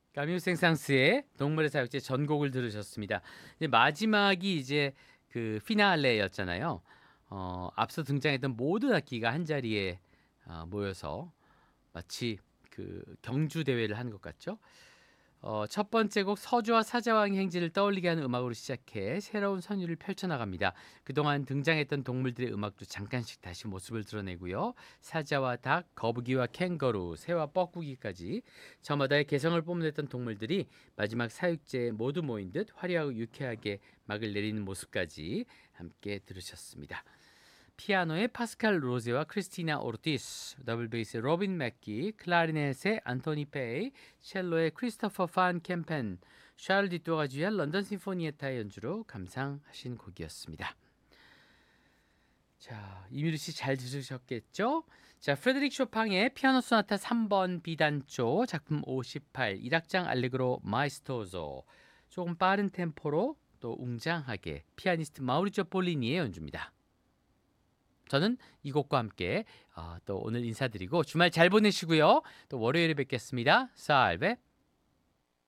까뮤 생상스의 동물의 사육제 전곡을 들으셨습니다. 이제 마지막이 이제 그 피날레였잖아요. 앞서 등장했던 모든 악기가 한 자리에 모여서 마치 그 경주 대회를 하는 것 같죠. 첫 번째 곡 서주와 사자왕의 행진을 떠올리게 하는 음악으로 시작해 새로운 선율을 펼쳐나갑니다. 그동안 등장했던 동물들의 음악도 잠깐씩 다시 모습을 드러내고요. 사자와 닭, 거북이와 캥거루, 새와 뻐꾸기까지 저마다의 개성을 뽐냈던 동물들이 마지막 사육제에 모두 모인 듯 화려하고 유쾌하게 막을 내리는 모습까지 함께 들으셨습니다. 피아노의 파스칼 로제와 크리스티나 오르티스, 더블 베이스의 로빈 맥기, 클라리넷의 안토니 페이, 첼로의 크리스토퍼 판 캠펜, 샤를 디토가 주연 런던 심포니에타의 연주로 감상하신 곡이었습니다. 자, 이미루 씨 잘 들으셨겠죠? 자, 프레드릭 쇼팡의 피아노 소나타 3번 비단조 작품 58 1악장 알레그로 마이스토조 조금 빠른 템포로 또 웅장하게 피아니스트 마우리조 폴리니의 연주입니다. 저는 이 곡과 함께 또 오늘 인사드리고 주말 잘 보내시고요. 또 월요일에 뵙겠습니다. 살베.